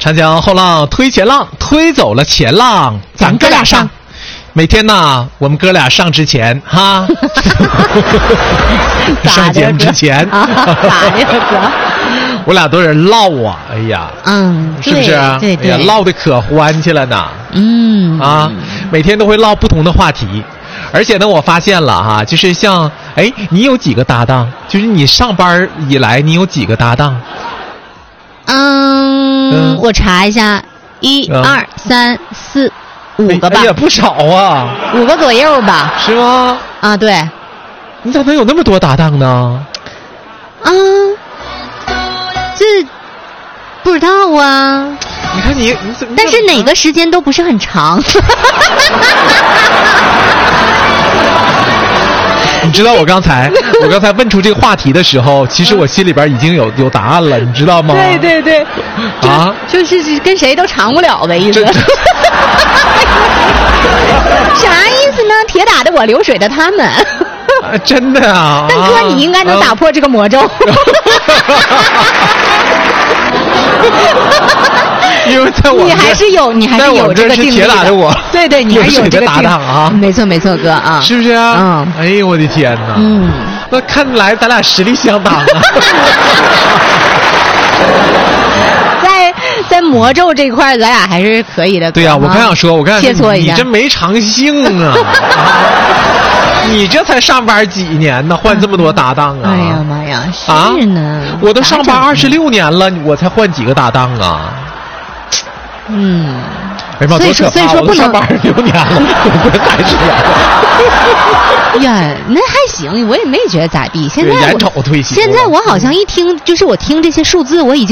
长江后浪推前浪，推走了前浪，咱哥俩上。每天呢，我们哥俩上之前哈，上节目之前， 咋的哥？ 我俩都是唠啊，哎呀，是不是？ 对对， 哎呀，唠得可欢去了呢。每天都会唠不同的话题，而且呢，我发现了哈，就是像你有几个搭档？就是你上班以来，你有几个搭档？ 我查一下，1、2、3、4、5个吧。 也不少啊 ，5个左右吧。 是吗？ 啊，对。 你咋能有那么多搭档呢？ 这不知道啊。 你看你但是哪个时间都不是很长。 你知道我刚才问出这个话题的时候，其实我心里边已经有答案了，你知道吗？ 对对对，就是跟谁都长不了的意思。啥意思呢？铁打的我，流水的他们。 真的啊！ 但哥，你应该能打破这个魔咒。 因为在我你还是有这个定力的。 铁打的我， 对对，你还有这个搭档啊！ 没错没错，哥啊， 是不是啊？哎呦我的天哪！那看来咱俩实力相当啊。 在魔咒这块，咱俩还是可以的。 对呀，我刚想说， 切磋一下， 你这没长性啊！你这才上班几年呢，换这么多搭档啊！ 哎呀妈呀，是呢， 我都上班26年了，我才换几个搭档啊！哎妈， 所以说不能上班26年了，我30年了。 呀，那还行，我也没觉得咋地。现在眼瞅退休。 现在我好像一听，就是我听这些数字，我已经。